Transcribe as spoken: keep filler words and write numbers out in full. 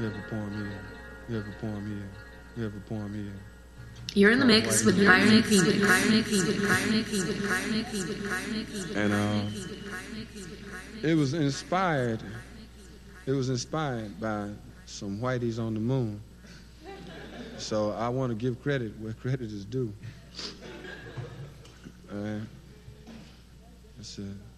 Whoever poem here, whoever poem here, whoever poem here. You're in the mix with Bionic Phoenix. Bionic Phoenix. Bionic Phoenix. Bionic Phoenix. Bionic Phoenix. And uh, it was inspired. It was inspired by some whiteys on the moon. So I want to give credit where credit is due. All right. That's it.